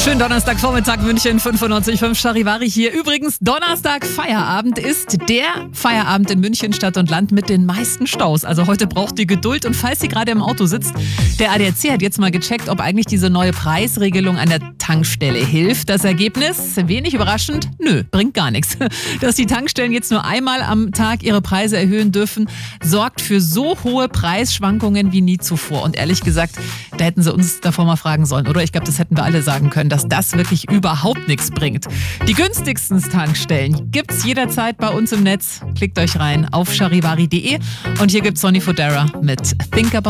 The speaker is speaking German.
Schönen Donnerstagvormittag München, 95.5 Charivari hier. Übrigens, Donnerstag Feierabend ist der Feierabend in München Stadt und Land mit den meisten Staus. Also heute braucht ihr Geduld und falls ihr gerade im Auto sitzt, der ADAC hat jetzt mal gecheckt, ob eigentlich diese neue Preisregelung an der Tankstelle hilft. Das Ergebnis, wenig überraschend, nö, bringt gar nichts. Dass die Tankstellen jetzt nur einmal am Tag ihre Preise erhöhen dürfen, sorgt für so hohe Preisschwankungen wie nie zuvor. Und ehrlich gesagt, da hätten sie uns davor mal fragen sollen, oder? Ich glaube, das hätten wir alle sagen können, dass das wirklich überhaupt nichts bringt. Die günstigsten Tankstellen gibt's jederzeit bei uns im Netz. Klickt euch rein auf charivari.de und hier gibt's Sonny Fodera mit Think About